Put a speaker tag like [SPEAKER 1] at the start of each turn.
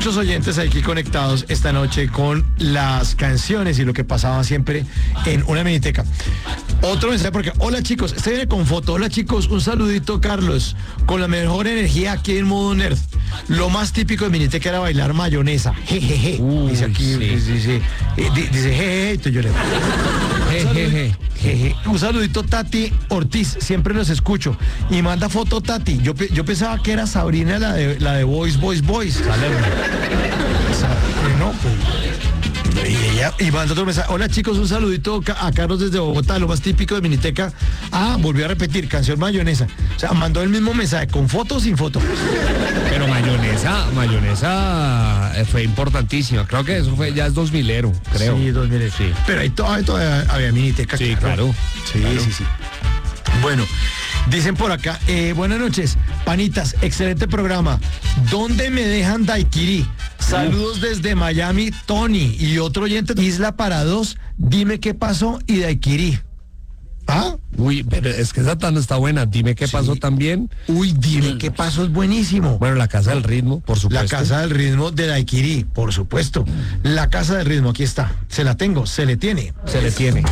[SPEAKER 1] muchos oyentes aquí conectados esta noche con las canciones y lo que pasaba siempre en una miniteca. Otro mensaje porque, hola chicos, este viene con foto. Hola chicos, un saludito Carlos, con la mejor energía aquí en modo nerd. Lo más típico de miniteca era bailar mayonesa. Jejeje. Dice aquí,
[SPEAKER 2] sí.
[SPEAKER 1] dice jejeje, entonces yo le jejeje. Un saludito Tati Ortiz, siempre los escucho. Y manda foto Tati. Yo pensaba que era Sabrina la de Boys. No, pues. Y manda otro mensaje. Hola chicos, un saludito a Carlos desde Bogotá, lo más típico de miniteca. Volvió a repetir, canción mayonesa. O sea, mandó el mismo mensaje, con foto o sin foto.
[SPEAKER 2] Pero mayonesa fue importantísima. Creo que eso fue, ya es 2000ero, creo.
[SPEAKER 1] Sí, 2000.
[SPEAKER 2] Sí.
[SPEAKER 1] Pero ahí todavía había miniteca.
[SPEAKER 2] Sí, claro.
[SPEAKER 1] Sí. Bueno, dicen por acá, buenas noches, panitas, excelente programa. ¿Dónde me dejan daiquiri? Saludos desde Miami, Tony. Y otro oyente, Isla para dos, dime qué pasó y daiquiri.
[SPEAKER 2] Uy, pero es que esa tanda está buena. Dime qué pasó también.
[SPEAKER 1] Uy, dime qué pasó, es buenísimo.
[SPEAKER 2] Bueno, la Casa del Ritmo, por supuesto.
[SPEAKER 1] La Casa del Ritmo de daiquiri, por supuesto. La Casa del Ritmo, aquí está. Se la tengo, se le tiene.